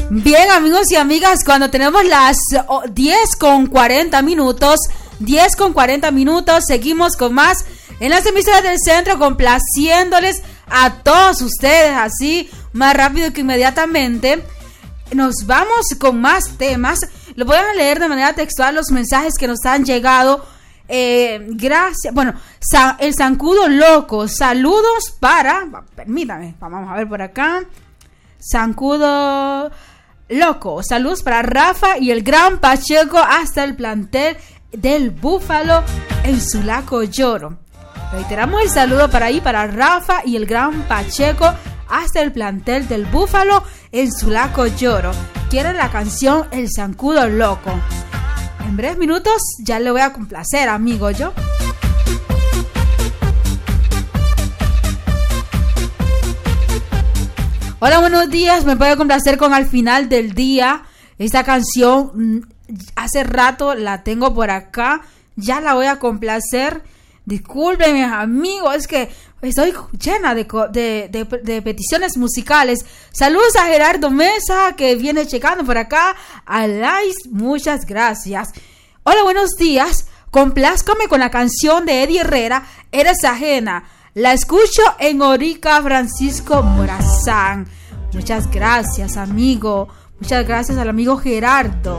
Bien, amigos y amigas, cuando tenemos las 10:40 minutos, seguimos con más en las emisoras del centro, complaciéndoles a todos ustedes, así más rápido que inmediatamente. Nos vamos con más temas. Les voy a leer de manera textual los mensajes que nos han llegado. Gracias. Bueno, el Zancudo Loco, saludos para... Permítame, vamos a ver por acá. Zancudo Loco, saludos para Rafa y el Gran Pacheco hasta el plantel del Búfalo en Sulaco Lloro. Reiteramos el saludo para Rafa y el Gran Pacheco hasta el plantel del Búfalo en Sulaco Lloro. Quieren la canción El Zancudo Loco. En breves minutos ya le voy a complacer, amigo yo. Hola, buenos días. Me puede complacer con Al Final del Día. Esta canción hace rato la tengo por acá. Ya la voy a complacer. Discúlpenme, amigos, es que estoy llena de peticiones musicales. Saludos a Gerardo Mesa, que viene checando por acá. A Lais, muchas gracias. Hola, buenos días. Complázcame con la canción de Eddie Herrera, Eres Ajena. La escucho en Orica, Francisco Morazán. Muchas gracias, amigo. Muchas gracias al amigo Gerardo.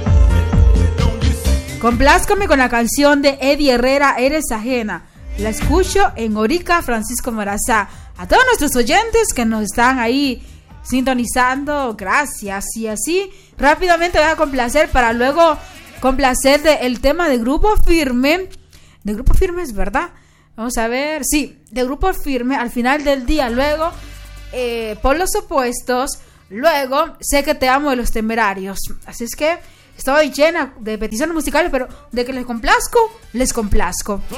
Complázcame con la canción de Eddie Herrera, Eres Ajena. La escucho en Orica, Francisco Morazán. A todos nuestros oyentes que nos están ahí sintonizando, gracias. Y así rápidamente voy a complacer para luego complacer el tema de Grupo Firme. De Grupo Firme, es verdad. Vamos a ver, sí, de Grupo Firme, Al Final del Día. Luego, Por los Opuestos. Luego, Sé que te amo, de Los Temerarios. Así es que estoy llena de peticiones musicales, pero de que les complazco, les complazco.